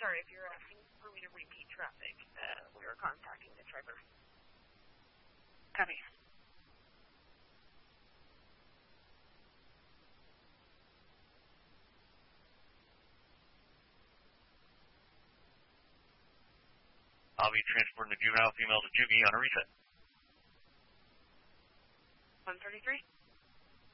sorry, if you're asking for me to repeat traffic, we are contacting the driver. Copy. I'll be transporting the juvenile female to juvie on a reset. 133.